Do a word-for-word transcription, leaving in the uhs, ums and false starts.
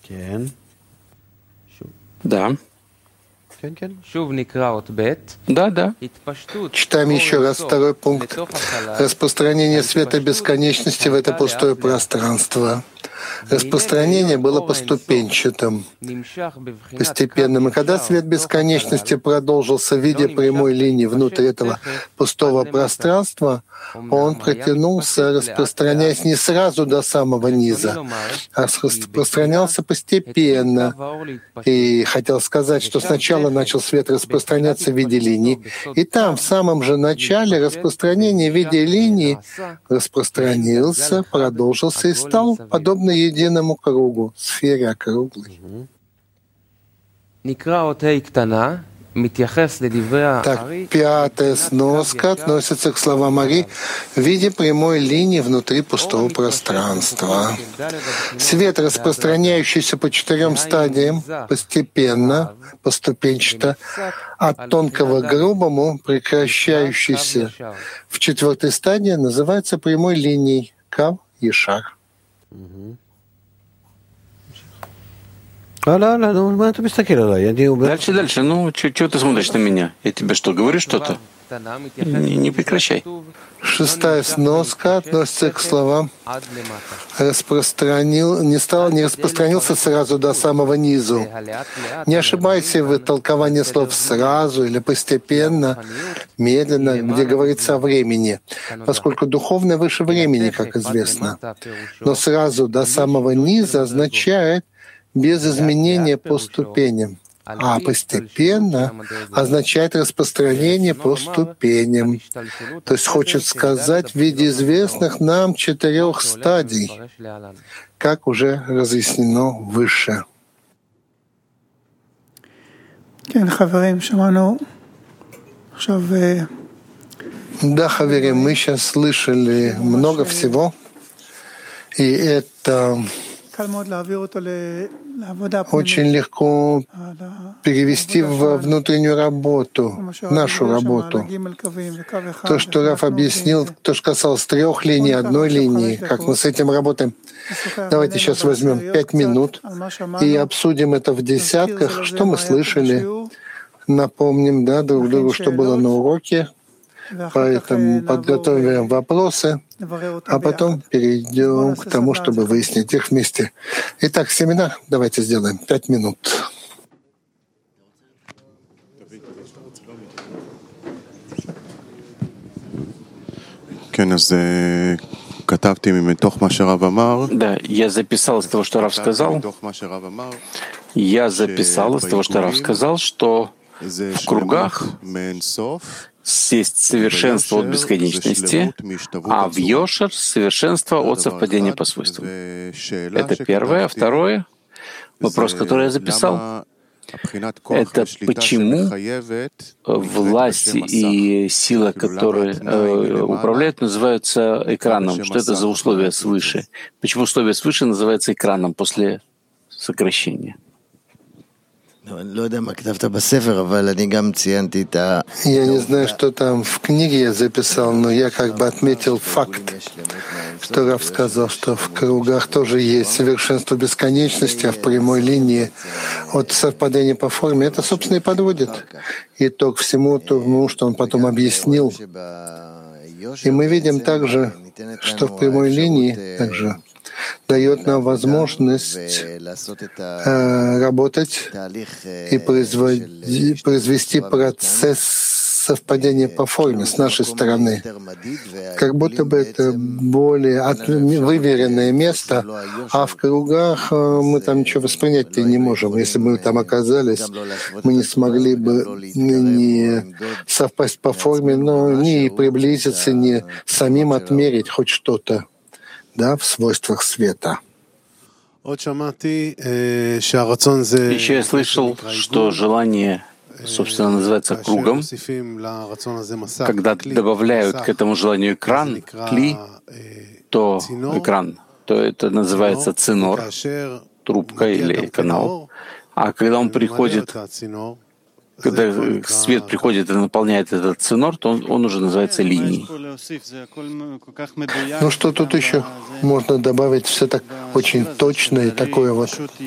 Да. Да, да. Читаем еще раз второй пункт. Распространение света бесконечности в это пустое пространство. Распространение было поступенчатым, постепенным. И когда свет бесконечности продолжился в виде прямой линии внутрь этого пустого пространства, он протянулся, распространяясь не сразу до самого низа, а распространялся постепенно. И хотел сказать, что сначала начал свет распространяться в виде линий, и там, в самом же начале, распространение в виде линии распространился, продолжился и стал подобно единому кругу, сфере округлой. Так, пятая сноска относится к словам Ари в виде прямой линии внутри пустого пространства. Свет, распространяющийся по четырем стадиям, постепенно, поступенчато, от тонкого к грубому, прекращающийся в четвертой стадии, называется прямой линией Кав Ешар. Дальше, дальше. Ну, чего ты смотришь на меня? Я тебе что, говорю что-то? Не, не прекращай. Шестая сноска относится к словам «распространил», не, стал, не распространился сразу до самого низу. Не ошибайся в толковании слов «сразу» или «постепенно», «медленно», где говорится о времени, поскольку духовное выше времени, как известно. Но «сразу до самого низа» означает без изменения по ступеням. А постепенно означает распространение по ступеням. То есть хочет сказать в виде известных нам четырех стадий, как уже разъяснено выше. Да, хаверим, мы сейчас слышали много всего, и это очень легко перевести во внутреннюю работу, нашу работу. То, что Раф объяснил, то, что касалось трех линий, одной линии, как мы с этим работаем. Давайте сейчас возьмем пять минут и обсудим это в десятках, что мы слышали. Напомним, да, друг другу, что было на уроке. Поэтому подготовим вопросы, а потом перейдем к тому, чтобы выяснить их вместе. Итак, семинар давайте сделаем. Пять минут. Да, я записал из того, что Рав сказал. Я записал из того, что Рав сказал, что в кругах есть совершенство от бесконечности, а в Йошер — совершенство от совпадения по свойствам. Это первое. А второе, вопрос, который я записал, это почему власть и сила, которые э, управляют, называются экраном. Что это за условия свыше? Почему условия свыше называются экраном после сокращения? Я не знаю, что там в книге я записал, но я как бы отметил факт, что Рав сказал, что в кругах тоже есть совершенство бесконечности, а в прямой линии от совпадения по форме это, собственно, и подводит итог всему тому, что он потом объяснил. И мы видим также, что в прямой линии также дает нам возможность э, работать и производи, произвести процесс совпадения по форме с нашей стороны. Как будто бы это более от, выверенное место, а в кругах э, мы там ничего воспринять-то не можем. Если бы мы там оказались, мы не смогли бы не совпасть по форме, но не приблизиться, не самим отмерить хоть что-то, да, в свойствах света. Еще я слышал, что желание, собственно, называется кругом. Когда добавляют к этому желанию экран, кли, то экран, то это называется цинор, трубка или канал. А когда он приходит, когда свет приходит и наполняет этот цинор, то он, он уже называется линией. Ну что тут еще можно добавить? Все так очень точно и такое вот